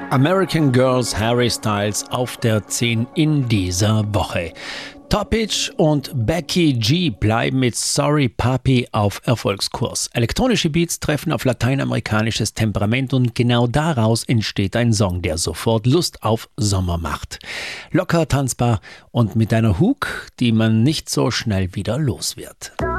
American Girls Harry Styles auf der 10 in dieser Woche. Topic und Becky G bleiben mit Sorry Papi auf Erfolgskurs. Elektronische Beats treffen auf lateinamerikanisches Temperament und genau daraus entsteht ein Song, der sofort Lust auf Sommer macht. Locker tanzbar und mit einer Hook, die man nicht so schnell wieder los wird.